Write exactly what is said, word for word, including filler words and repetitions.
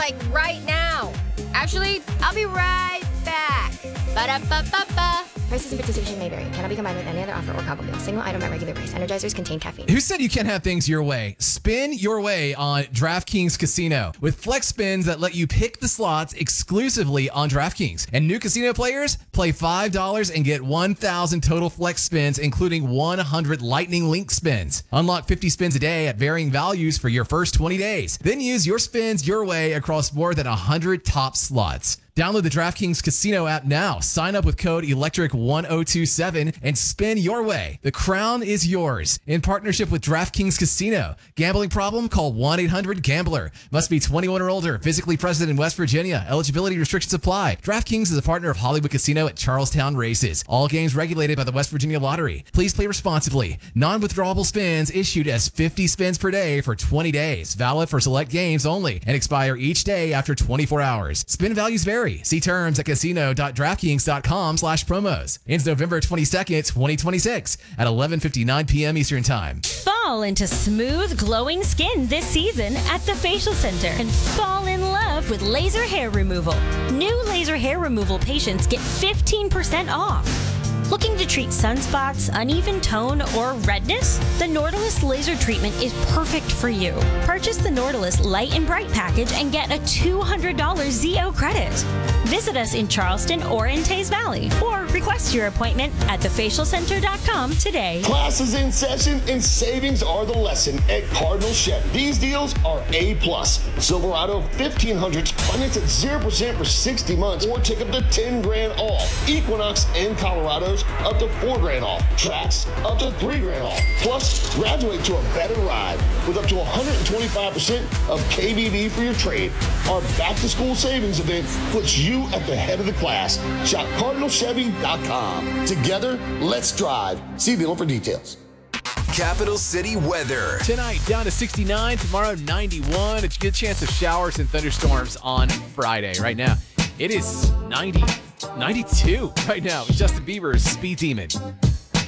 like right now. Actually, I'll be right back. Ba-da-ba-ba-ba. Prices and participation may vary. Cannot be combined with any other offer or combo meal. Single item at regular price. Energizers contain caffeine. Who said you can't have things your way? Spin your way on DraftKings Casino with flex spins that let you pick the slots exclusively on DraftKings. And new casino players play five dollars and get one thousand total flex spins, including one hundred Lightning Link spins. Unlock fifty spins a day at varying values for your first twenty days. Then use your spins your way across more than one hundred top slots. Download the DraftKings Casino app now. Sign up with code electric one oh two seven and spin your way. The crown is yours. In partnership with DraftKings Casino. Gambling problem? Call one eight hundred gambler. Must be twenty-one or older. Physically present in West Virginia. Eligibility restrictions apply. DraftKings is a partner of Hollywood Casino at Charlestown Races. All games regulated by the West Virginia Lottery. Please play responsibly. Non-withdrawable spins issued as fifty spins per day for twenty days. Valid for select games only and expire each day after twenty-four hours. Spin values vary. See terms at casino.draftkings.com slash promos. Ends November twenty-second, twenty twenty-six at eleven fifty-nine p.m. Eastern Time. Fall into smooth, glowing skin this season at the Facial Center and fall in love with laser hair removal. New laser hair removal patients get fifteen percent off. Looking to treat sunspots, uneven tone, or redness? The Nautilus laser treatment is perfect for you. Purchase the Nautilus Light and Bright package and get a two hundred dollars Z O credit. Visit us in Charleston or in Taze Valley, or request your appointment at the facial center dot com today. Class is in session and savings are the lesson at Cardinal Chevy. These deals are A plus. Silverado fifteen hundreds finance at zero percent for sixty months or take up to ten grand off. Equinox and Colorado's up to four grand off. Trax up to three grand off. Plus, graduate to a better ride with up to one hundred twenty-five percent of K B V for your trade. Our back to school savings event puts you at the head of the class. Shop cardinal chevy dot com. Together, let's drive. See dealer for details. Capital City weather. Tonight, down to sixty-nine. Tomorrow, ninety-one. It's a good chance of showers and thunderstorms on Friday. Right now, it is ninety, ninety-two right now. Justin Bieber's Speed Demon.